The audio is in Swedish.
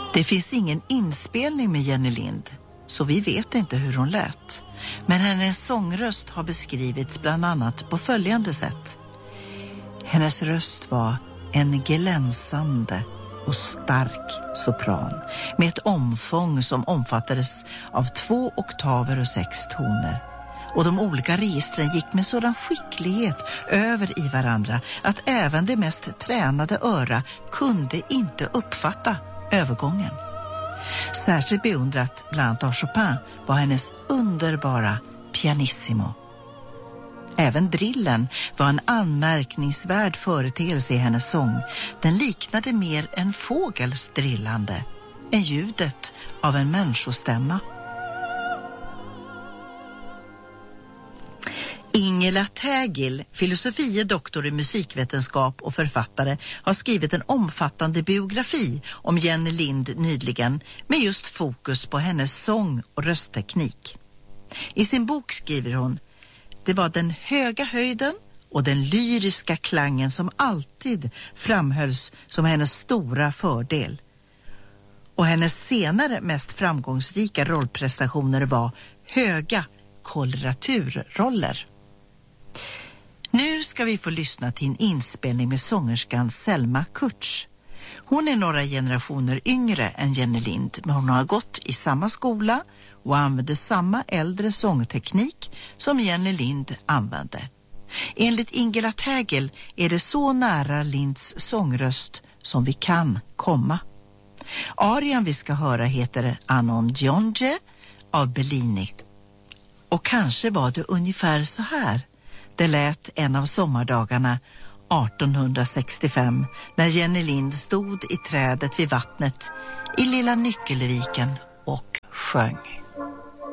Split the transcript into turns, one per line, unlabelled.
Det finns ingen inspelning med Jenny Lind, så vi vet inte hur hon lät. Men hennes sångröst har beskrivits bland annat på följande sätt. Hennes röst var en glänsande och stark sopran med ett omfång som omfattades av 2 oktaver och 6 toner. Och de olika registren gick med sådan skicklighet över i varandra att även det mest tränade öra kunde inte uppfatta övergången. Särskilt beundrat bland annat av Chopin var hennes underbara pianissimo. Även drillen var en anmärkningsvärd företeelse i hennes sång. Den liknade mer en fågels drillande än ljudet av en människostämma. Ingela Tägel, filosofie doktor i musikvetenskap och författare, har skrivit en omfattande biografi om Jenny Lind nyligen med just fokus på hennes sång- och röstteknik. I sin bok skriver hon: det var den höga höjden och den lyriska klangen som alltid framhölls som hennes stora fördel. Och hennes senare mest framgångsrika rollprestationer var höga koloraturroller. Nu ska vi få lyssna till en inspelning med sångerskan Selma Kurtz. Hon är några generationer yngre än Jenny Lind, men hon har gått i samma skola och använde samma äldre sångteknik som Jenny Lind använde. Enligt Ingela Tägel är det så nära Linds sångröst som vi kan komma. Arian vi ska höra heter Anon Djonje av Bellini. Och kanske var det ungefär så här det lät en av sommardagarna 1865 när Jenny Lind stod i trädet vid vattnet i lilla Nyckelviken och sjöng.